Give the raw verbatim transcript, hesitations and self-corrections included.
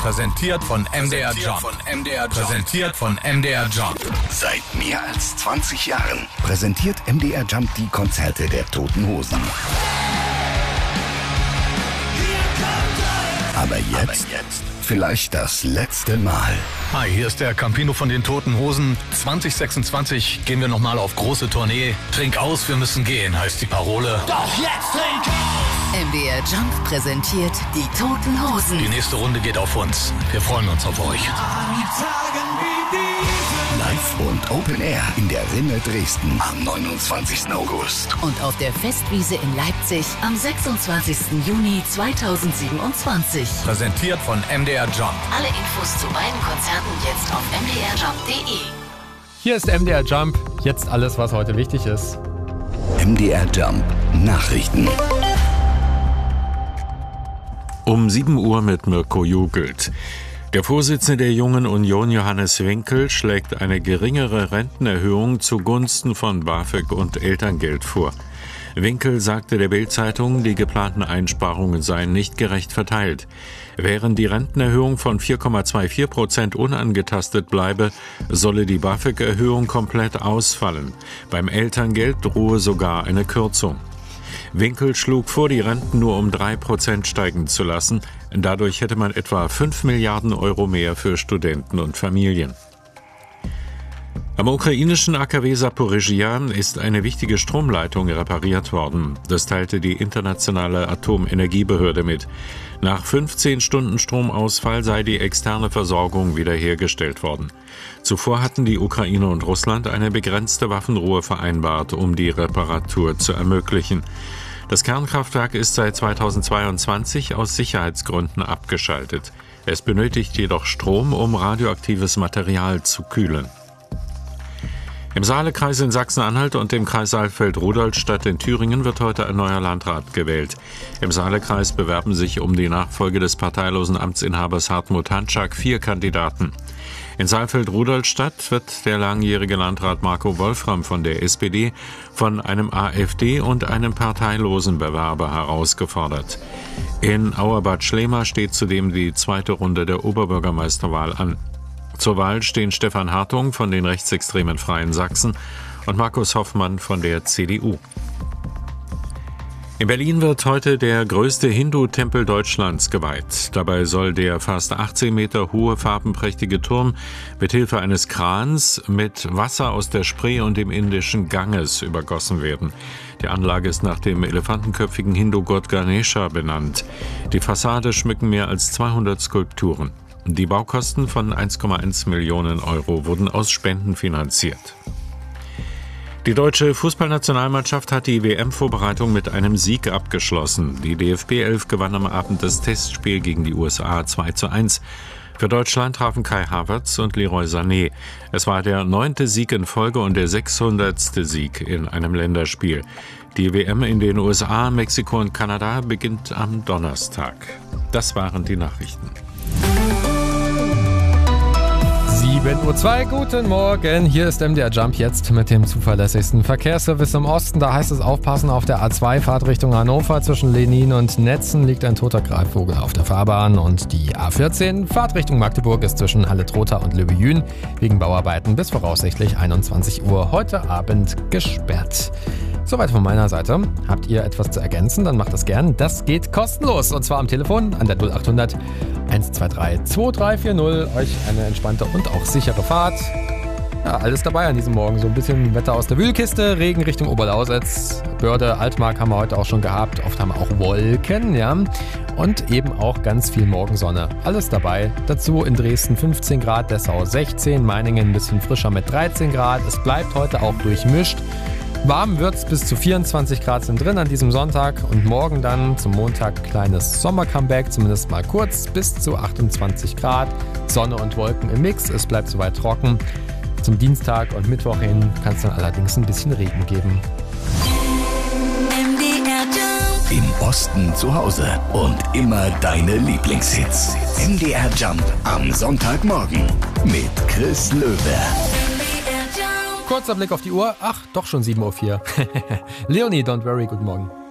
Präsentiert von M D R Jump. Präsentiert von M D R Jump. Seit mehr als zwanzig Jahren präsentiert M D R Jump die Konzerte der Toten Hosen. Aber jetzt, Aber jetzt vielleicht das letzte Mal. Hi, hier ist der Campino von den Toten Hosen. zwanzig sechsundzwanzig gehen wir nochmal auf große Tournee. Trink aus, wir müssen gehen, heißt die Parole. Doch jetzt trink aus! M D R Jump präsentiert die Toten Hosen. Die nächste Runde geht auf uns. Wir freuen uns auf euch. An Tagen wie diesen. Live und Open Air in der Rinne Dresden am neunundzwanzigsten August. Und auf der Festwiese in Leipzig am sechsundzwanzigsten Juni zweitausendsiebenundzwanzig. Präsentiert von M D R Jump. Alle Infos zu beiden Konzerten jetzt auf m d r jump punkt d e. Hier ist M D R Jump. Jetzt alles, was heute wichtig ist. M D R Jump Nachrichten. Um sieben Uhr mit Mirko Jugelt. Der Vorsitzende der Jungen Union, Johannes Winkel, schlägt eine geringere Rentenerhöhung zugunsten von BAföG und Elterngeld vor. Winkel sagte der Bild-Zeitung, die geplanten Einsparungen seien nicht gerecht verteilt. Während die Rentenerhöhung von vier Komma vierundzwanzig Prozent unangetastet bleibe, solle die BAföG-Erhöhung komplett ausfallen. Beim Elterngeld drohe sogar eine Kürzung. Winkel schlug vor, die Renten nur um drei Prozent steigen zu lassen. Dadurch hätte man etwa fünf Milliarden Euro mehr für Studenten und Familien. Am ukrainischen A K W Saporizhzhia ist eine wichtige Stromleitung repariert worden. Das teilte die internationale Atomenergiebehörde mit. Nach fünfzehn Stunden Stromausfall sei die externe Versorgung wiederhergestellt worden. Zuvor hatten die Ukraine und Russland eine begrenzte Waffenruhe vereinbart, um die Reparatur zu ermöglichen. Das Kernkraftwerk ist seit zweitausendzweiundzwanzig aus Sicherheitsgründen abgeschaltet. Es benötigt jedoch Strom, um radioaktives Material zu kühlen. Im Saalekreis in Sachsen-Anhalt und im Kreis Saalfeld-Rudolstadt in Thüringen wird heute ein neuer Landrat gewählt. Im Saalekreis bewerben sich um die Nachfolge des parteilosen Amtsinhabers Hartmut Hanschak vier Kandidaten. In Saalfeld-Rudolstadt wird der langjährige Landrat Marco Wolfram von der S P D von einem AfD und einem parteilosen Bewerber herausgefordert. In Auerbad Schlema steht zudem die zweite Runde der Oberbürgermeisterwahl an. Zur Wahl stehen Stefan Hartung von den rechtsextremen Freien Sachsen und Markus Hoffmann von der C D U. In Berlin wird heute der größte Hindu-Tempel Deutschlands geweiht. Dabei soll der fast achtzehn Meter hohe farbenprächtige Turm mit Hilfe eines Krans mit Wasser aus der Spree und dem indischen Ganges übergossen werden. Die Anlage ist nach dem elefantenköpfigen Hindu-Gott Ganesha benannt. Die Fassade schmücken mehr als zweihundert Skulpturen. Die Baukosten von eins Komma eins Millionen Euro wurden aus Spenden finanziert. Die deutsche Fußballnationalmannschaft hat die W M-Vorbereitung mit einem Sieg abgeschlossen. Die D F B elf gewann am Abend das Testspiel gegen die U S A zwei zu eins. Für Deutschland trafen Kai Havertz und Leroy Sané. Es war der neunte Sieg in Folge und der sechshundertste Sieg in einem Länderspiel. Die W M in den U S A, Mexiko und Kanada beginnt am Donnerstag. Das waren die Nachrichten. sieben Uhr zwei, guten Morgen. Hier ist M D R Jump jetzt mit dem zuverlässigsten Verkehrsservice im Osten. Da heißt es aufpassen auf der A zwei, Fahrtrichtung Hannover. Zwischen Lenin und Netzen liegt ein toter Greifvogel auf der Fahrbahn. Und die A vierzehn, Fahrtrichtung Magdeburg, ist zwischen Halle-Trotha und Löbejün wegen Bauarbeiten bis voraussichtlich einundzwanzig Uhr heute Abend gesperrt. Soweit von meiner Seite. Habt ihr etwas zu ergänzen, dann macht das gern. Das geht kostenlos und zwar am Telefon an der null acht hundert eins zwei drei zwei drei vier null. Euch eine entspannte und auch sichere Fahrt. Ja, alles dabei an diesem Morgen. So ein bisschen Wetter aus der Wühlkiste, Regen Richtung Oberlausitz, Börde, Altmark haben wir heute auch schon gehabt. Oft haben wir auch Wolken, ja. Und eben auch ganz viel Morgensonne. Alles dabei. Dazu in Dresden fünfzehn Grad, Dessau sechzehn, Meiningen ein bisschen frischer mit dreizehn Grad. Es bleibt heute auch durchmischt. Warm wird's, bis zu vierundzwanzig Grad sind drin an diesem Sonntag und morgen dann zum Montag kleines Sommer-Comeback, zumindest mal kurz, bis zu achtundzwanzig Grad, Sonne und Wolken im Mix, es bleibt soweit trocken. Zum Dienstag und Mittwoch hin kann es dann allerdings ein bisschen Regen geben. Im Osten zu Hause und immer deine Lieblingshits. M D R Jump am Sonntagmorgen mit Chris Löwe. Kurzer Blick auf die Uhr. Ach, doch schon sieben Uhr vier. Leonie, don't worry, guten Morgen.